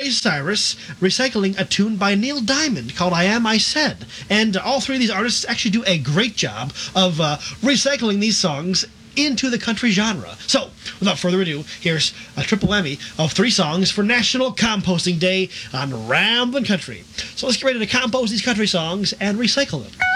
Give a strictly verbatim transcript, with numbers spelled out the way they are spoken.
Miley Cyrus recycling a tune by Neil Diamond called I Am I Said. And all three of these artists actually do a great job of uh, recycling these songs into the country genre. So, without further ado, here's a triple whammy of three songs for National Composting Day on Ramblin' Country. So let's get ready to compose these country songs and recycle them.